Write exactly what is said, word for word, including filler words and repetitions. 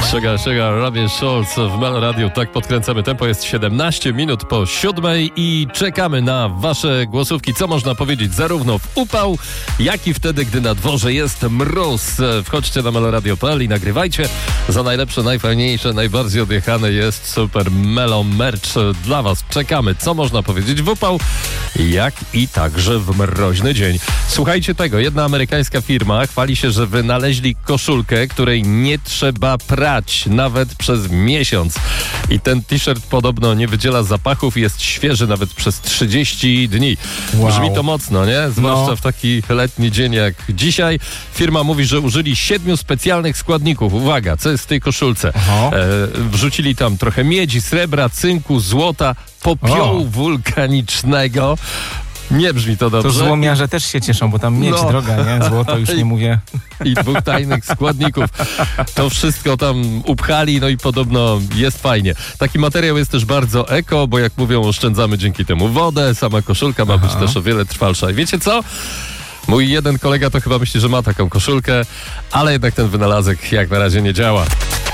Sugar, Sugar, Robin Schulz w Melo Radio. Tak podkręcamy tempo. Jest siedemnaście minut po siódmej i czekamy na wasze głosówki. Co można powiedzieć zarówno w upał, jak i wtedy, gdy na dworze jest mróz. Wchodźcie na meloradio kropka p l i nagrywajcie. Za najlepsze, najfajniejsze, najbardziej odjechane jest Super Melo Merch. Dla was czekamy. Co można powiedzieć w upał, jak i także w mroźny dzień. Słuchajcie tego. Jedna amerykańska firma chwali się, że wynaleźli koszulkę, której nie trzeba prać nawet przez miesiąc. I ten t-shirt podobno nie wydziela zapachów i jest świeży nawet przez trzydzieści dni. Wow. Brzmi to mocno, nie? Zwłaszcza no. w taki letni dzień jak dzisiaj. Firma mówi, że użyli siedmiu specjalnych składników. Uwaga, co jest w tej koszulce? E, wrzucili tam trochę miedzi, srebra, cynku, złota, popiołu o. wulkanicznego. Nie brzmi to dobrze. To złomiarze też się cieszą, bo tam miedź no. droga, nie? Złoto już nie mówię. I dwóch tajnych składników. To wszystko tam upchali, no i podobno jest fajnie. Taki materiał jest też bardzo eko, bo jak mówią, oszczędzamy dzięki temu wodę. Sama koszulka ma Aha. być też o wiele trwalsza. I wiecie co? Mój jeden kolega to chyba myśli, że ma taką koszulkę, ale jednak ten wynalazek jak na razie nie działa.